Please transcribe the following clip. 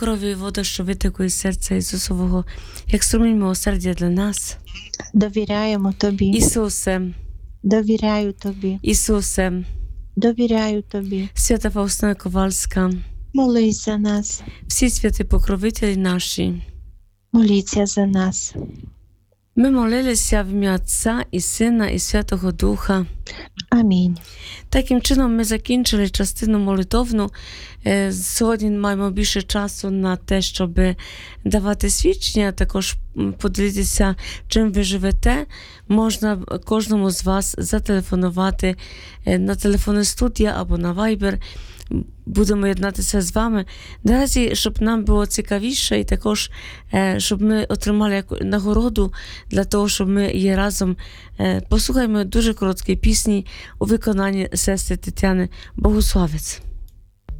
крові і вода, що витекло із серця Ісусового, як струмінь милосердя для нас. Довіряємо Тобі. Ісусе, Довіряю Тобі. Ісусе, Довіряю Тобі. свята Фаустина Ковальська, Молись за нас. всі святі покровителі наші, Моліться за нас. ми молилися в ім'я Отця і Сина і Святого Духа. Амінь. Таким чином ми закінчили частину молитовну. Сьогодні маємо більше часу на те, щоб давати свідчення, а також поділитися, чим ви живете. Можна кожному з вас зателефонувати на телефони студія або на Viber. Будемо єднатися з вами. Наразі, щоб нам було цікавіше і також, щоб ми отримали нагороду для того, щоб ми є разом. Послухаємо дуже короткі пісні у виконанні сестри Тетяни Богославець.